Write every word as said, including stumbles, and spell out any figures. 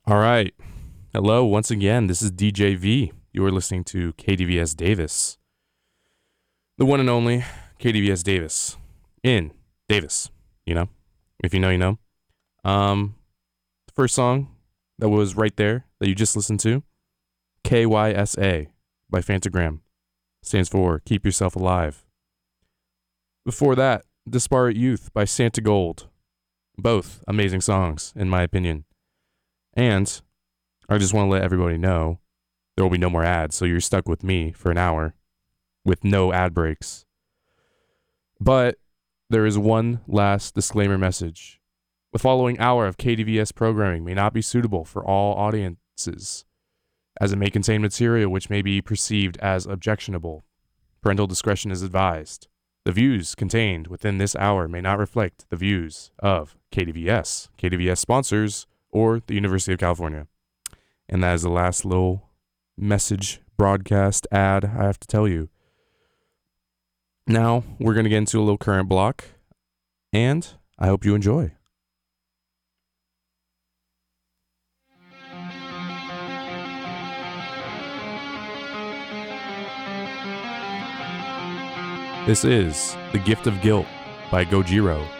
All right. Hello, once again. This is D J V. You are listening to K D V S Davis, the one and only K D V S Davis in Davis. You know, if you know, you know. Um, the first song that was right there that you just listened to, K Y S A by Fantagram, stands for Keep Yourself Alive. Before that, Disparate Youth by Santa Gold. Both amazing songs, in my opinion. And I just want to let everybody know there will be no more ads, so you're stuck with me for an hour with no ad breaks. But there is one last disclaimer message. The following hour of K D V S programming may not be suitable for all audiences, as it may contain material which may be perceived as objectionable. Parental discretion is advised. The views contained within this hour may not reflect the views of K D V S, K D V S sponsors, or the University of California. And that is the last little message broadcast ad I have to tell you. Now, we're going to get into a little current block, and I hope you enjoy. This is The Gift of Guilt by Gojiro.